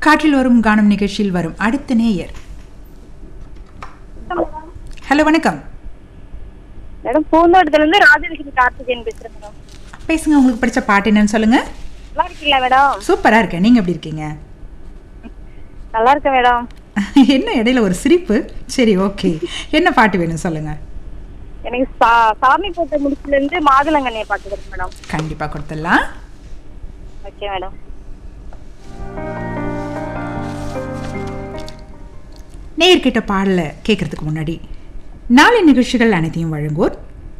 காற்றில் வரும் கானம் நிகழ்ச்சியில் வரும் அடுத்த நேயர். ஹலோ, வணக்கம் மேடம். பூந்தோட்டத்துல இருந்து ராஜலட்சுமி கார்த்திகேயன் பேசுறேன் மேடம். பேசுங்க. உங்களுக்கு பிடிச்ச பாட்டு என்னன்னு சொல்லுங்க. நல்லா இருக்கீங்களா மேடம்? சூப்பரா இருக்கேன். நீங்க எப்படி இருக்கீங்க? நல்லா இருக்கேன் மேடம். என்ன இடையில ஒரு சிரிப்பு? சரி, ஓகே. என்ன பாட்டு வேணும் சொல்லுங்க. எனக்கு சாமி போட்ட முடிச்சுல இருந்து மாதுளங்கண்ணியை பாட்டு கொடுங்க மேடம். கண்டிப்பா கொடுத்துடலாம். Okay madam. நேயர்கிட்ட பாடல கேட்கறதுக்கு முன்னாடி நாளை நிகழ்ச்சிகள் அனைத்தையும் வழங்குவோர்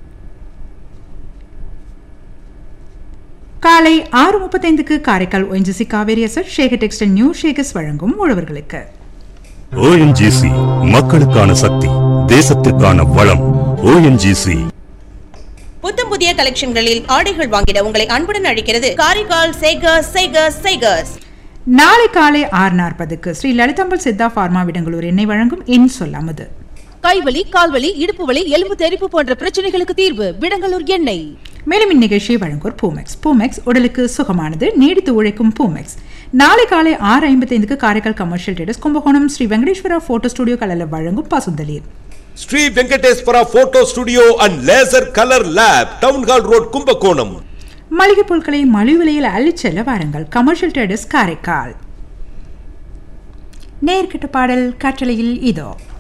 காலை 6:35 Karaikal ONGC Kaveri SL Shekar textile new ஷேகர்ஸ் வழங்கும் உழவர்களுக்கு. ONGC மக்களுக்கான சக்தி, தேசத்திற்கான வளம். ONGC புத்தம் புதிய கலெக்ஷன்களில் ஆடைகள் வாங்கிட உங்களை அன்புடன் அழைக்கிறது காரைக்கால் சேகர்ஸ் சேகர்ஸ் சேகர்ஸ். நாளை காலை 6:40 ஸ்ரீ லலிதாம்பல் சித்தா பார்மா விடங்களூர் எண்ணெய் வழங்கும் என் சொல்லாமது. கைவலி, கால்வலி, இடுப்பு வலி, எலும்பு தெறிப்பு போன்ற பிரச்சனைகளுக்கு தீர்வு விடங்களூர் எண்ணெய். மேலும் இந்நிகழ்ச்சியை வழங்குவோர் பூமெக்ஸ். பூமெக்ஸ் உடலுக்கு சுகமானது, நீடித்து உழைக்கும் பூமெக்ஸ். நாளை காலை 6:55 Karaikal commercial traders Kumbakonam Sri Venkateswara photo studio colour வழங்கும் பசுந்தளிர். Sri Venkateswara photo studio and laser colour lab, town hall road, Kumbakonam. மளிகை பொருட்களை மலிவு விலையில் அள்ளிச் செல்ல வாருங்கள். Commercial traders Karaikal. நேர்கிட்ட பாடல் காற்றலையில் இதோ.